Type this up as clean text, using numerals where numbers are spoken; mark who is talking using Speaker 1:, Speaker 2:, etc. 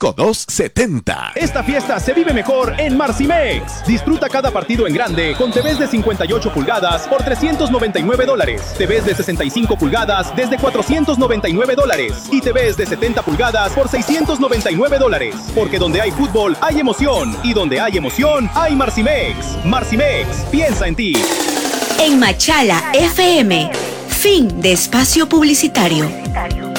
Speaker 1: 5270.
Speaker 2: Esta fiesta se vive mejor en Marcimex. Disfruta cada partido en grande con TVs de 58 pulgadas por $399. TVs de 65 pulgadas desde $499. Y TVs de 70 pulgadas por $699. Porque donde hay fútbol, hay emoción. Y donde hay emoción, hay Marcimex. Marcimex, piensa en ti.
Speaker 3: En Machala FM, fin de espacio publicitario.